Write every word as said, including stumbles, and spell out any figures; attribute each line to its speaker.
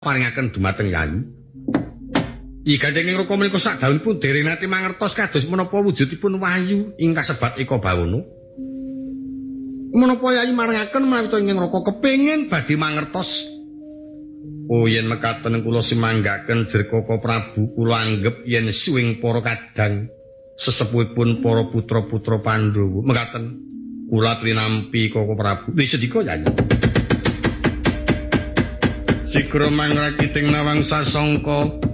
Speaker 1: paringaken dumateng Yayi. I gandhenging Raka menika sakdaunipun dereng nate mangertos kados menapa wujudipun Wahyu ing kasebat Eka Bawana. Menapa Yayi maringaken menawi to ingkang Raka kepengin badhe mangertos. Oh yen mekaten kula simanggaken Jrikaka Prabu kula anggep yen suwing para kadang sesepuhipun para putra-putra Pandhawa. Mekaten kula trinampi Kaka Prabu. Nggih sedika Yayi. Sigra mangrakiting nawang sasangka